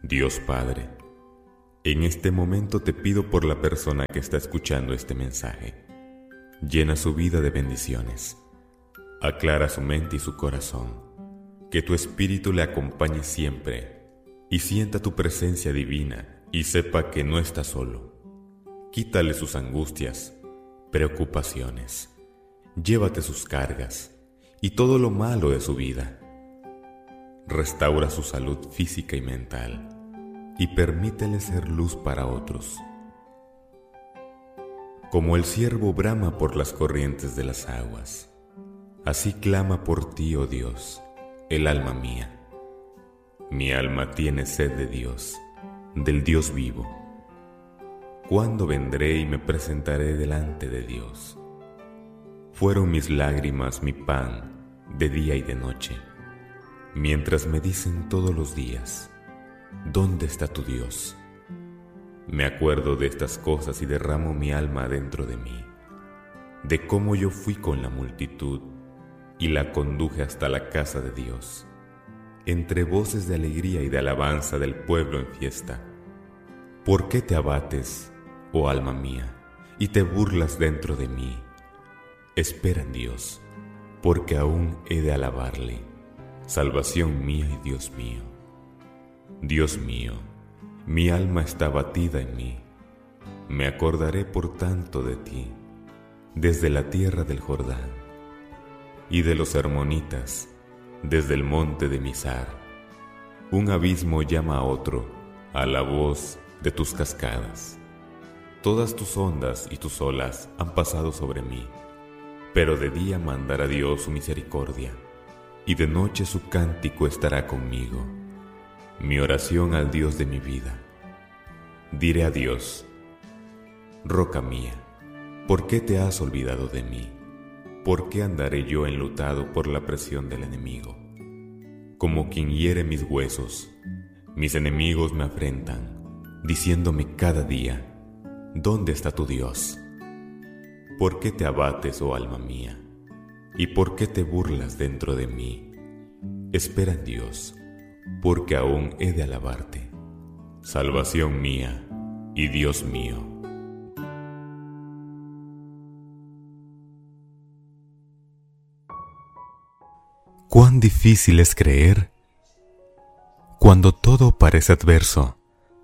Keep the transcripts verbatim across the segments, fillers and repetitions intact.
Dios Padre, en este momento te pido por la persona que está escuchando este mensaje. Llena su vida de bendiciones. Aclara su mente y su corazón. Que tu espíritu le acompañe siempre y sienta tu presencia divina y sepa que no está solo. Quítale sus angustias, preocupaciones. Llévate sus cargas y todo lo malo de su vida. Restaura su salud física y mental y permítele ser luz para otros. Como el ciervo brama por las corrientes de las aguas, así clama por ti, oh Dios, el alma mía. Mi alma tiene sed de Dios, del Dios vivo. ¿Cuándo vendré y me presentaré delante de Dios? Fueron mis lágrimas mi pan de día y de noche, mientras me dicen todos los días, ¿dónde está tu Dios? Me acuerdo de estas cosas y derramo mi alma dentro de mí, de cómo yo fui con la multitud y la conduje hasta la casa de Dios, entre voces de alegría y de alabanza del pueblo en fiesta. ¿Por qué te abates, oh alma mía, y te burlas dentro de mí? Espera en Dios, porque aún he de alabarle, salvación mía y Dios mío. Dios mío, mi alma está batida en mí. Me acordaré por tanto de ti, desde la tierra del Jordán, y de los hermonitas, desde el monte de Mizar. Un abismo llama a otro, a la voz de tus cascadas. Todas tus ondas y tus olas han pasado sobre mí, pero de día mandará Dios su misericordia, y de noche su cántico estará conmigo, mi oración al Dios de mi vida. Diré a Dios, roca mía, ¿por qué te has olvidado de mí? ¿Por qué andaré yo enlutado por la presión del enemigo? Como quien hiere mis huesos, mis enemigos me afrentan, diciéndome cada día, ¿dónde está tu Dios? ¿Por qué te abates, oh alma mía? ¿Y por qué te burlas dentro de mí? Espera en Dios, porque aún he de alabarte, salvación mía y Dios mío. Cuán difícil es creer cuando todo parece adverso.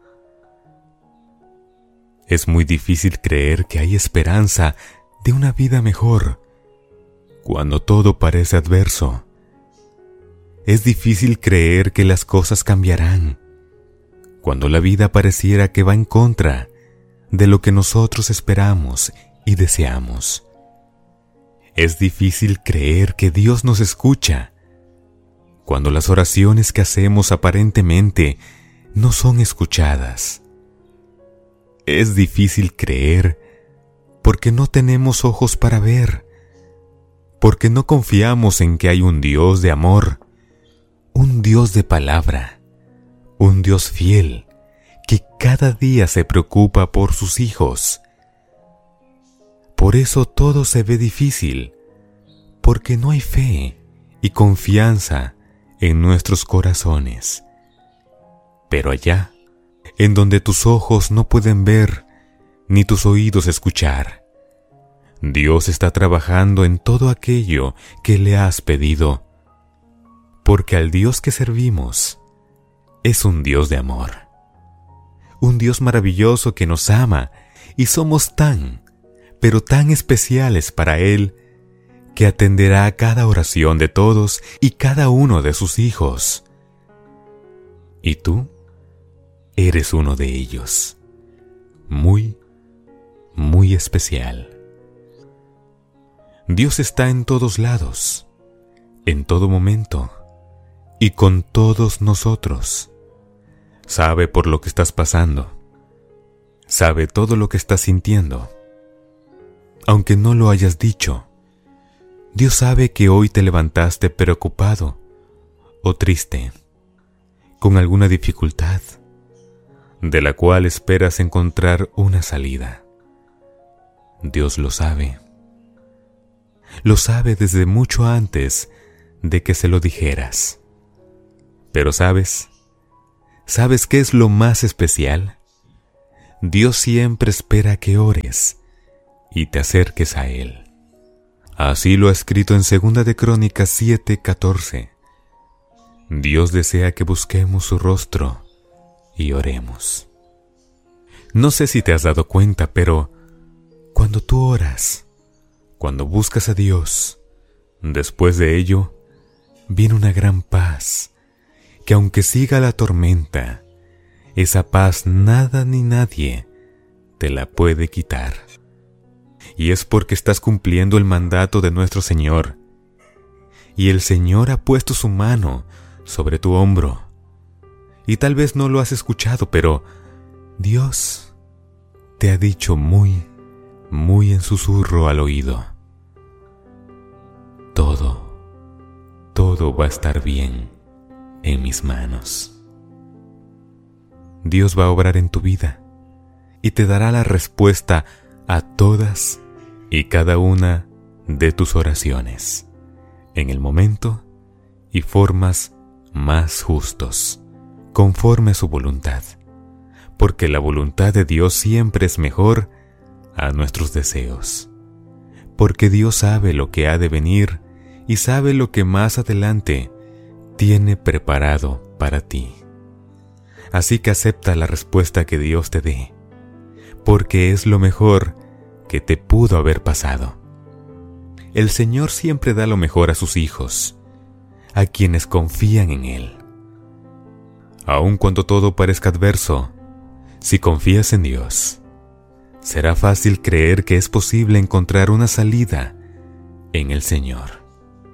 Es muy difícil creer que hay esperanza de una vida mejor cuando todo parece adverso. Es difícil creer que las cosas cambiarán cuando la vida pareciera que va en contra de lo que nosotros esperamos y deseamos. Es difícil creer que Dios nos escucha cuando las oraciones que hacemos aparentemente no son escuchadas. Es difícil creer porque no tenemos ojos para ver, porque no confiamos en que hay un Dios de amor, un Dios de palabra, un Dios fiel que cada día se preocupa por sus hijos. Por eso todo se ve difícil, porque no hay fe y confianza en nuestros corazones. Pero allá, en donde tus ojos no pueden ver, ni tus oídos escuchar, Dios está trabajando en todo aquello que le has pedido, porque al Dios que servimos es un Dios de amor, un Dios maravilloso que nos ama, y somos tan, pero tan especiales para Él, que atenderá a cada oración de todos y cada uno de sus hijos. Y tú eres uno de ellos, muy, muy especial. Dios está en todos lados, en todo momento, y con todos nosotros. Sabe por lo que estás pasando, sabe todo lo que estás sintiendo. Aunque no lo hayas dicho, Dios sabe que hoy te levantaste preocupado o triste, con alguna dificultad, de la cual esperas encontrar una salida. Dios lo sabe. Lo sabe desde mucho antes de que se lo dijeras. Pero ¿sabes? ¿Sabes qué es lo más especial? Dios siempre espera que ores y te acerques a Él. Así lo ha escrito en Segunda de Crónicas siete catorce. Dios desea que busquemos su rostro y oremos. No sé si te has dado cuenta, pero cuando tú oras, cuando buscas a Dios, después de ello, viene una gran paz, que aunque siga la tormenta, esa paz nada ni nadie te la puede quitar. Y es porque estás cumpliendo el mandato de nuestro Señor, y el Señor ha puesto su mano sobre tu hombro. Y tal vez no lo has escuchado, pero Dios te ha dicho muy, muy en susurro al oído: todo, todo va a estar bien en mis manos. Dios va a obrar en tu vida y te dará la respuesta a todas y cada una de tus oraciones, en el momento y formas más justos, conforme a su voluntad, porque la voluntad de Dios siempre es mejor a nuestros deseos, porque Dios sabe lo que ha de venir y sabe lo que más adelante tiene preparado para ti. Así que acepta la respuesta que Dios te dé, porque es lo mejor que te pudo haber pasado. El Señor siempre da lo mejor a sus hijos, a quienes confían en Él. Aun cuando todo parezca adverso, si confías en Dios, será fácil creer que es posible encontrar una salida en el Señor.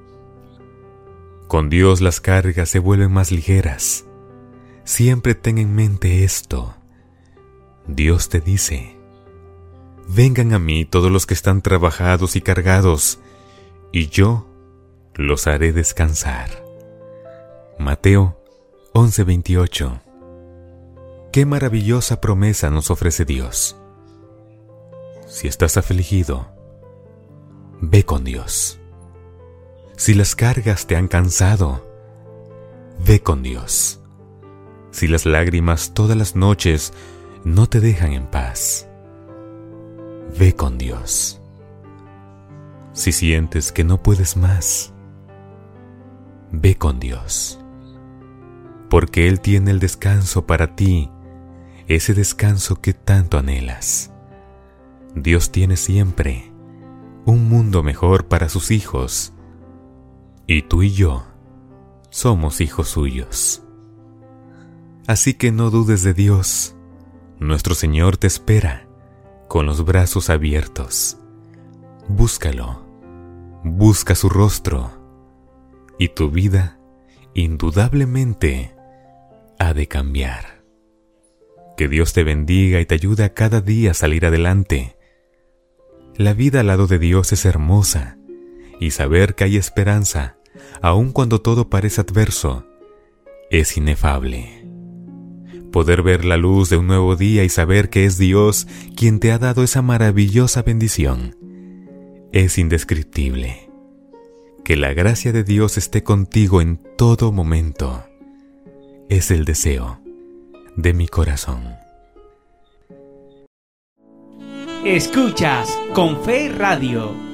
Con Dios las cargas se vuelven más ligeras. Siempre ten en mente esto. Dios te dice: vengan a mí todos los que están trabajados y cargados, y yo los haré descansar. Mateo once veintiocho. Qué maravillosa promesa nos ofrece Dios. Si estás afligido, ve con Dios. Si las cargas te han cansado, ve con Dios. Si las lágrimas todas las noches no te dejan en paz, ve con Dios. Si sientes que no puedes más, ve con Dios, porque Él tiene el descanso para ti, ese descanso que tanto anhelas. Dios tiene siempre un mundo mejor para sus hijos, y tú y yo somos hijos suyos. Así que no dudes de Dios. Nuestro Señor te espera con los brazos abiertos. Búscalo, busca su rostro, y tu vida indudablemente ha de cambiar. Que Dios te bendiga y te ayude a cada día a salir adelante. La vida al lado de Dios es hermosa, y saber que hay esperanza, aun cuando todo parece adverso, es inefable. Poder ver la luz de un nuevo día y saber que es Dios quien te ha dado esa maravillosa bendición es indescriptible. Que la gracia de Dios esté contigo en todo momento es el deseo de mi corazón. Escuchas Con Fe Radio.